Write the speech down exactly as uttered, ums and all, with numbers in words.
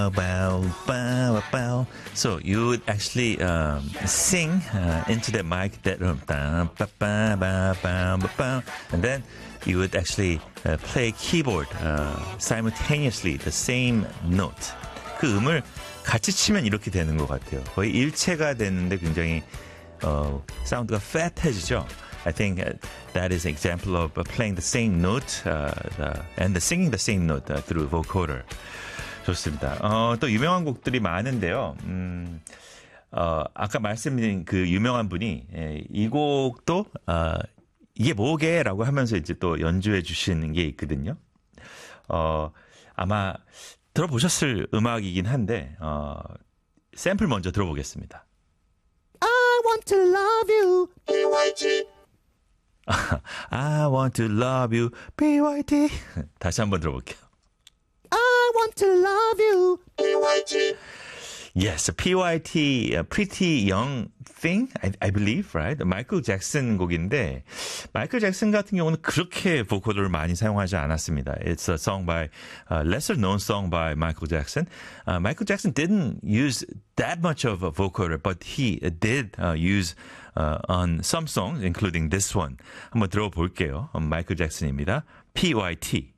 Bow, bow, bow. So you would actually um, sing uh, into the mic that um, ba, ba, ba, ba, ba, ba, and then you would actually uh, play keyboard uh, simultaneously the same note. 그 음을 같이 치면 이렇게 되는 것 같아요. 거의 일체가 되는데 굉장히 어, 사운드가 flat해지죠. I think that is an example of playing the same note uh, the, and the singing the same note uh, through vocoder. 좋습니다. 어, 또 유명한 곡들이 많은데요. 음, 어, 아까 말씀드린 그 유명한 분이 예, 이 곡도 어, 이게 뭐게? 라고 하면서 이제 또 연주해 주시는 게 있거든요. 어, 아마 들어보셨을 음악이긴 한데 어, 샘플 먼저 들어보겠습니다. I want to love you. 비와이티. I want to love you. 비와이티. 다시 한번 들어볼게요. I want to love you. 비와이티. Yes, P Y T, a Pretty Young Thing, I, I believe, right? 마이클 잭슨 곡인데 마이클 잭슨 같은 경우는 그렇게 보컬을 많이 사용하지 않았습니다. It's a song by, a lesser known song by Michael Jackson. Uh, Michael Jackson didn't use that much of a vocoder, but he did uh, use uh, on some songs, including this one. 한번 들어볼게요. 마이클 잭슨입니다. P Y T.